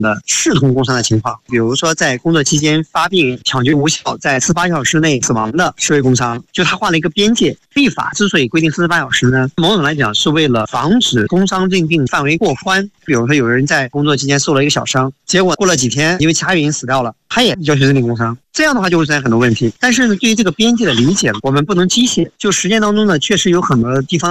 的视同工伤的情况，比如说在工作期间发病、抢救无效，在48小时内死亡的视为工伤，就他画了一个边界。立法之所以规定48小时呢，某种来讲是为了防止工伤认定范围过宽。比如说有人在工作期间受了一个小伤，结果过了几天因为其他原因死掉了，他也要求认定工伤，这样的话就会存在很多问题。但是呢，对于这个边界的理解，我们不能机械，就实践当中呢，确实有很多地方